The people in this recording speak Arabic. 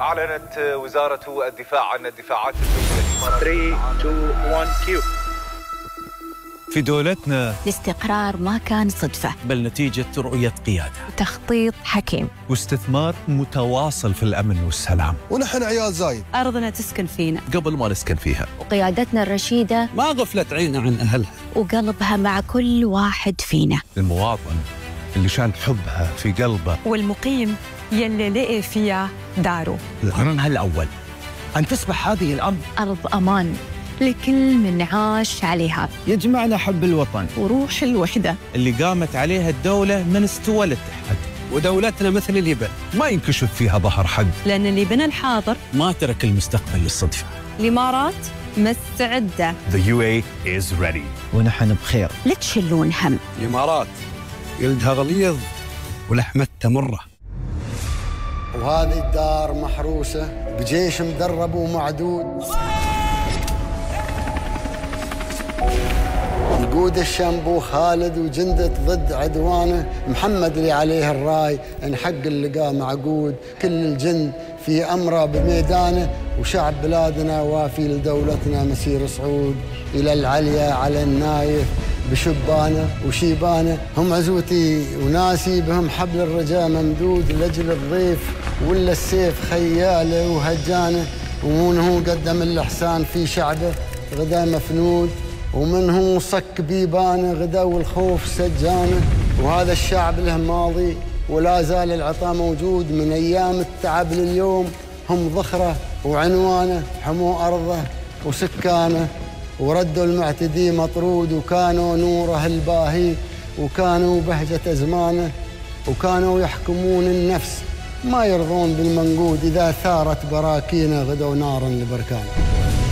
أعلنت وزارة الدفاع عن الدفاعات الجوية 3 2 1 كيو. في دولتنا الاستقرار ما كان صدفة، بل نتيجة رؤية قيادة تخطيط حكيم واستثمار متواصل في الأمن والسلام. ونحن عيال زايد، أرضنا تسكن فينا قبل ما نسكن فيها، وقيادتنا الرشيدة ما غفلت عينها عن أهلها، وقلبها مع كل واحد فينا. المواطن اللي شال حبها في قلبه، والمقيم يلي لقي فيها داره. الغرض الأول أن تصبح هذه الأرض أرض أمان لكل من عاش عليها، يجمعنا حب الوطن وروح الوحدة اللي قامت عليها الدولة من استوى الاتحاد. ودولتنا مثل اليبن ما ينكشف فيها ظهر حد، لأن اللي بنى الحاضر ما ترك المستقبل للصدفة. الإمارات مستعدة. The UAE is ready. ونحن بخير. لا تشلون هم. الإمارات جلدها غليظ ولحمتها مرة. وهذه الدار محروسة بجيش مدرب ومعدود، يقود الشنبو خالد وجندة ضد عدوانه، محمد اللي عليه الراي ان حق اللقاء معقود، كل الجند في أمره بميدانه، وشعب بلادنا وافي لدولتنا مسير صعود، إلى العليا على النايف بشبانه وشيبانه، هم عزوتي وناسي بهم حبل الرجاء ممدود، لأجل الضيف ولا السيف خياله وهجانه، ومن هو قدم الإحسان في شعبه غدا مفنود، ومن هو صك بيبانه غدا والخوف سجانه، وهذا الشعب له ماضي ولا زال العطاء موجود، من أيام التعب لليوم هم ذخره وعنوانه، حموا أرضه وسكانه وردوا المعتدي مطرود، وكانوا نوره الباهي وكانوا بهجة أزمانه، وكانوا يحكمون النفس ما يرضون بالمنقود، إذا ثارت براكينه غدوا نارا لبركانه.